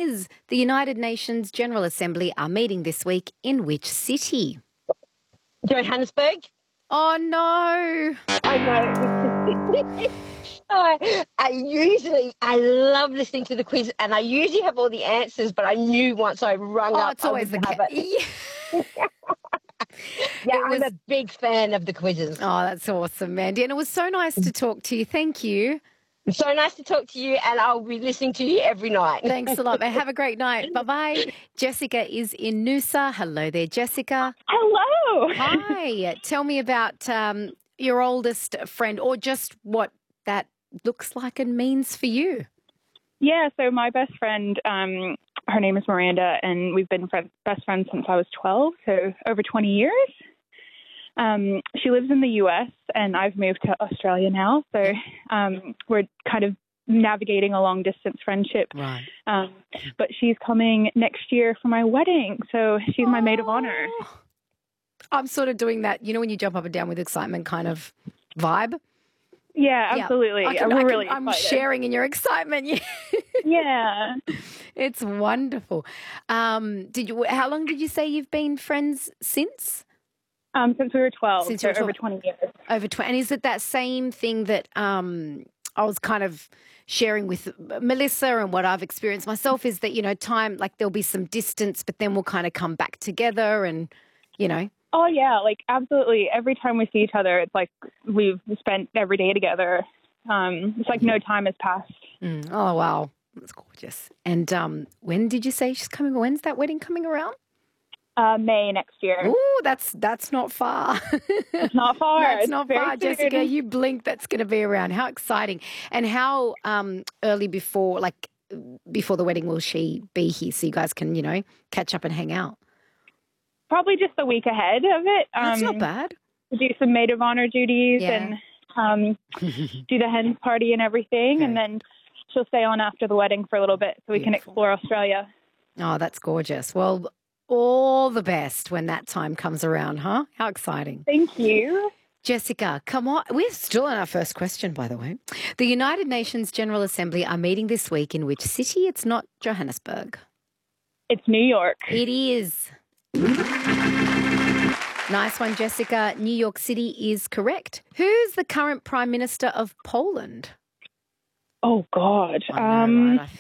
is. The United Nations General Assembly are meeting this week in which city? Johannesburg. Oh, no. I know. I love listening to the quiz, and I usually have all the answers, but I knew once I rung up, It's always the have it. Yeah, I'm a big fan of the quizzes. Oh, that's awesome, Mandy. And it was so nice to talk to you. Thank you. So nice to talk to you, and I'll be listening to you every night. Thanks a lot, man. Have a great night. Bye-bye. Jessica is in Noosa. Hello there, Jessica. Hello. Hi. Tell me about your oldest friend, or just what that looks like and means for you. Yeah, so my best friend, her name is Miranda, and we've been best friends since I was 12, so over 20 years. She lives in the US, and I've moved to Australia now, so we're kind of navigating a long-distance friendship. Right. But she's coming next year for my wedding, so she's my maid of honor. I'm sort of doing that, when you jump up and down with excitement kind of vibe. Yeah, absolutely. I'm sharing in your excitement. Yeah. It's wonderful. How long did you say you've been friends since? Since we were 12, since so over 20 years. Over 20. And is it that same thing that I was kind of sharing with Melissa and what I've experienced myself is that, time, like there'll be some distance, but then we'll kind of come back together and. Oh, yeah, absolutely. Every time we see each other, it's like we've spent every day together. It's like no time has passed. Oh, wow. That's gorgeous. And when did you say she's coming? When's that wedding coming around? May next year. Oh, that's not far. It's not far. That's not far. Jessica, you blink, that's going to be around. How exciting. And how early before the wedding will she be here so you guys can, catch up and hang out? Probably just a week ahead of it. That's not bad. Do some maid of honor duties and do the hen party and everything. Okay. And then she'll stay on after the wedding for a little bit so we can explore Australia. Oh, that's gorgeous. Well, all the best when that time comes around, huh? How exciting. Thank you. Jessica, come on. We're still on our first question, by the way. The United Nations General Assembly are meeting this week in which city? It's not Johannesburg. It's New York. It is. Nice one, Jessica. New York City is correct. Who's the current Prime Minister of Poland? Oh, God. I know, right?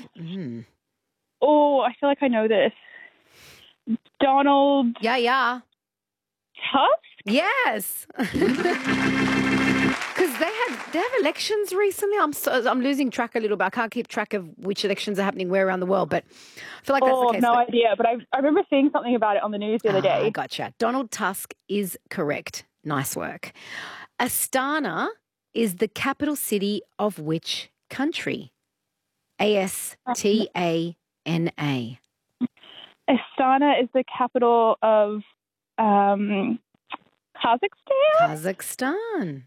I feel like I know this. Donald... Yeah. Tusk? Yes. Because they have elections recently. I'm losing track a little bit. I can't keep track of which elections are happening where around the world, but I feel like that's the case. No idea. But I remember seeing something about it on the news the other day. Gotcha. Donald Tusk is correct. Nice work. Astana is the capital city of which country? Astana. Astana is the capital of Kazakhstan.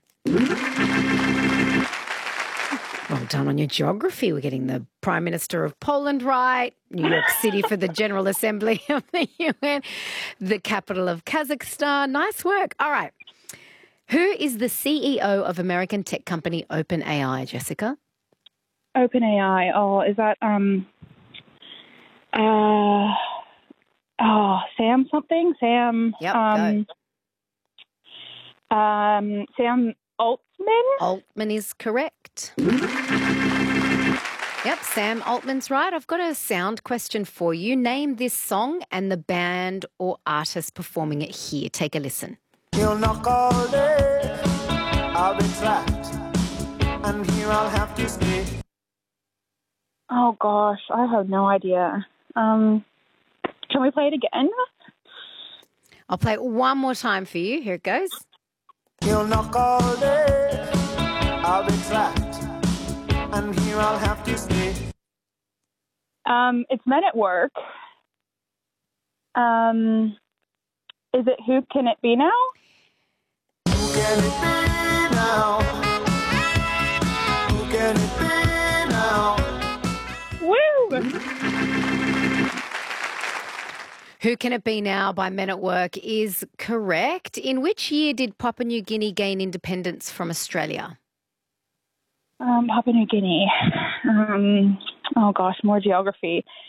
Well done on your geography. We're getting the Prime Minister of Poland right, New York City for the General Assembly of the UN, the capital of Kazakhstan. Nice work. All right. Who is the CEO of American tech company OpenAI, Jessica? OpenAI. Oh, is that Sam something? Sam. Yep. Sam Altman? Altman is correct. Yep, Sam Altman's right. I've got a sound question for you. Name this song and the band or artist performing it here. Take a listen. He'll knock all day, I'll be trapped, and here I'll have to stay. Oh, gosh, I have no idea. Can we play it again? I'll play it one more time for you. Here it goes. He'll knock all day, I'll be trapped, and here I'll have to stay. It's Men at Work. Is it Who Can It Be Now? Who can it be now? Who can it be now? Woo! Who Can It Be Now by Men at Work is correct. In which year did Papua New Guinea gain independence from Australia? Papua New Guinea. Oh, gosh, more geography.